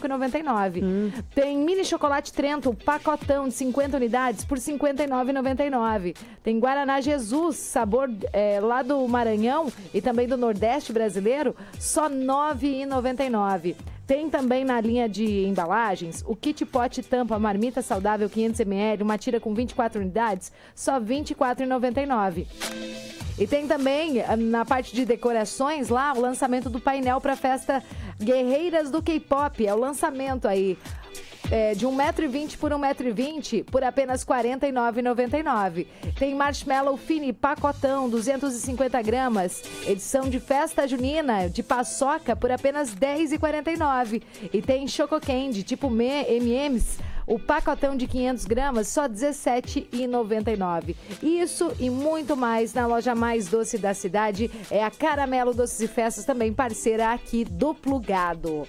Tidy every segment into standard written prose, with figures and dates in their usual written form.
25,99. Tem mini chocolate Trento, pacotão de 50 unidades por R$ 59,99. Tem Guaraná Jesus, sabor lá do Maranhão e também do Nordeste brasileiro, só R$ 9,99. Tem também na linha de embalagens o kit pote tampa marmita saudável 500ml, uma tira com 24 unidades, só R$ 24,99. E tem também, na parte de decorações lá, o lançamento do painel para a festa Guerreiras do K-Pop. É o lançamento aí. De 1,20m por 1,20m por apenas R$ 49,99. Tem marshmallow fine pacotão, 250 gramas, edição de festa junina de paçoca por apenas R$ 10,49. E tem choco candy tipo M&M's, o pacotão de 500 gramas, só R$ 17,99. Isso e muito mais na loja mais doce da cidade. É a Caramelo Doces e Festas, também parceira aqui do Plugado.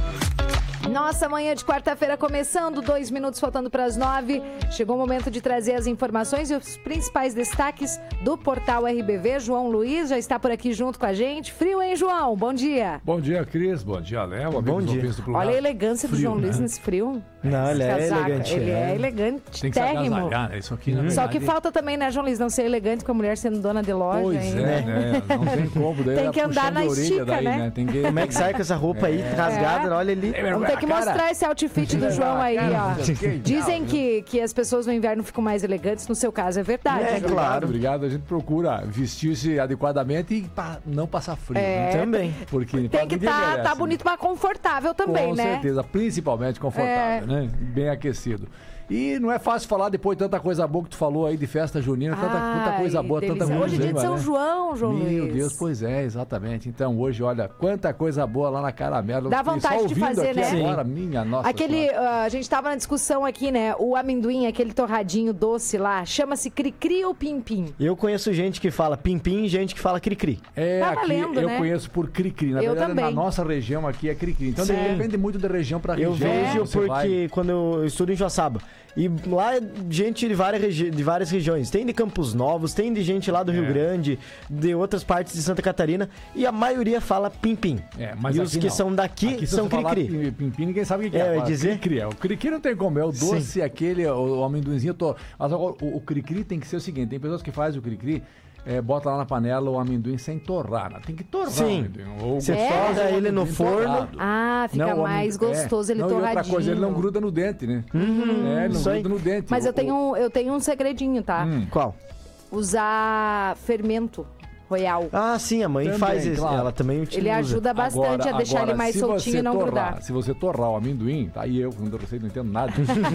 Nossa, manhã de quarta-feira começando, 2 minutos faltando para as 9. Chegou o momento de trazer as informações e os principais destaques do portal RBV. João Luiz já está por aqui junto com a gente. Frio, hein, João? Bom dia. Bom dia, Cris. Bom dia, Léo. Bom dia. Olha a elegância do João Luiz nesse frio. Não, ele é elegante. Ele é elegante, tem que térrimo. né? Isso aqui, na verdade. Só que falta também, né, João Luiz, não ser elegante com a mulher sendo dona de loja. Pois hein? né? Não tem como. Daí tem que andar na estica, daí, né? Tem que... Como é que sai com essa roupa aí rasgada? Olha ali. Vamos ter que mostrar esse outfit do João aí, ó. Dizem que as pessoas no inverno ficam mais elegantes, no seu caso é verdade. É, claro. Obrigado. A gente procura vestir-se adequadamente e não passar frio. Né? Também. Porque tem que estar bonito, mas confortável também, né? Com certeza, principalmente confortável, né? Bem aquecido. E não é fácil falar depois de tanta coisa boa que tu falou aí de festa junina, tanta coisa boa, delícia. tanta coisa. Hoje é dia de São João, João Luiz. Meu Deus, pois é, exatamente. Então hoje, olha, quanta coisa boa lá na Caramelo. Dá vontade de fazer, né? Agora, minha nossa. A gente tava na discussão aqui, né? O amendoim, aquele torradinho doce lá, chama-se cri-cri ou pim-pim? Eu conheço gente que fala pim-pim e gente que fala cri-cri. Tá valendo, eu né? conheço por cri-cri. Na eu verdade, também. na nossa região aqui é cri-cri. Então depende muito da região para região. Eu vejo porque quando eu estudo em Joaçaba. E lá é gente de várias regiões. Tem de Campos Novos, tem de gente lá do Rio Grande, de outras partes de Santa Catarina. E a maioria fala pim-pim. Mas e os que são daqui são cri-cri. Pim-pim, ninguém sabe o que é. Eu ia dizer? Cri-cri. O cri-cri não tem como. É o doce, aquele, o amendoinzinho. Mas agora, o cri-cri tem que ser o seguinte. Tem pessoas que fazem o cri-cri, bota lá na panela o amendoim sem torrar. Né? Tem que torrar o amendoim. Você torra ele no forno. Torrado. Fica mais gostoso ele torradinho. E outra coisa, ele não gruda no dente, né? Ele não gruda no dente. Mas eu tenho um segredinho, tá? Qual? Usar fermento royal. Ah, sim, a mãe também faz isso. Claro. Ela também utiliza. Ele ajuda bastante a deixar ele mais soltinho e não grudar. Se você torrar o amendoim, tá aí eu, quando eu receito, não entendo nada.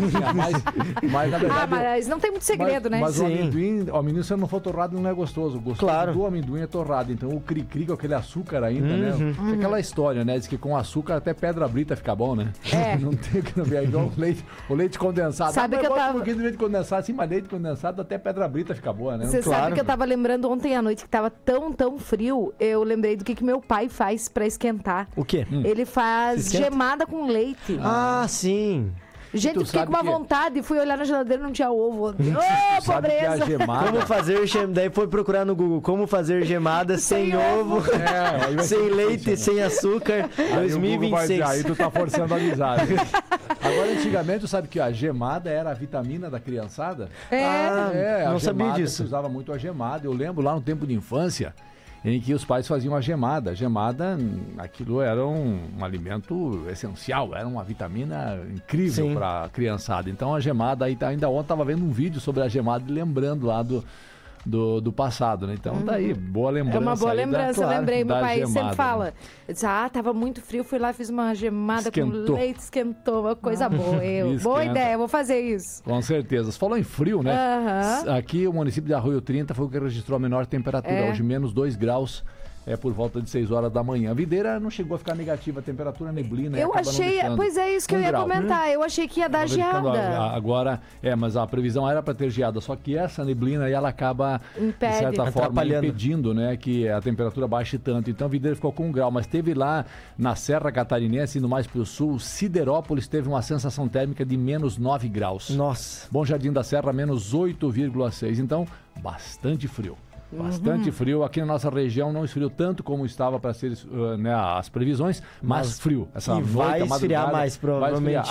mas na verdade... mas não tem muito segredo, né? Mas o amendoim, se não for torrado, não é gostoso. O gostoso do amendoim é torrado. Então o cri-cri com aquele açúcar ainda, né? Aquela história, né? Diz que com açúcar até pedra brita fica bom, né? Não tem que não ver. É igual o leite condensado. Sabe que eu tava... um pouquinho de leite condensado, assim, mas leite condensado até pedra brita fica boa, né? Você sabe que eu tava lembrando ontem à noite que tava tão frio, eu lembrei do que meu pai faz pra esquentar. O quê? Ele faz gemada com leite. Ah, sim. Gente, eu fiquei com uma vontade e fui olhar na geladeira e não tinha ovo. Pobreza! Como fazer daí foi procurar no Google como fazer gemada sem ovo, sem leite, sem açúcar, 2026. Aí tu tá forçando a amizade. Agora, antigamente, tu sabe que a gemada era a vitamina da criançada? Não sabia disso. Se usava muito a gemada. Eu lembro lá no tempo de infância, em que os pais faziam a gemada. A gemada, aquilo era um alimento essencial, era uma vitamina incrível para a criançada. Então a gemada, ainda ontem estava vendo um vídeo sobre a gemada e lembrando lá do passado, né? Então tá aí, boa lembrança. É uma boa lembrança, eu lembrei, meu pai gemada, sempre fala. Eu disse, tava muito frio, fui lá, fiz uma gemada com leite, esquentou, uma coisa boa. Boa ideia, vou fazer isso. Com certeza. Você falou em frio, né? Aqui o município de Arroio 30 foi o que registrou a menor temperatura, hoje menos 2 graus. Por volta de 6 horas da manhã. A videira não chegou a ficar negativa, a temperatura neblina. Eu achei, pois é isso que eu ia comentar. Eu achei que ia dar geada. Agora, mas a previsão era para ter geada, só que essa neblina aí ela acaba, de certa forma, impedindo, né, que a temperatura baixe tanto. Então a videira ficou com 1 grau, mas teve lá na Serra Catarinense, indo mais para o sul, Siderópolis teve uma sensação térmica de menos 9 graus. Nossa. Bom Jardim da Serra, menos 8,6. Então, bastante frio. Bastante frio. Aqui na nossa região não esfriou tanto como estava para ser, né, as previsões, mas frio. Essa e noite, vai esfriar mais, provavelmente.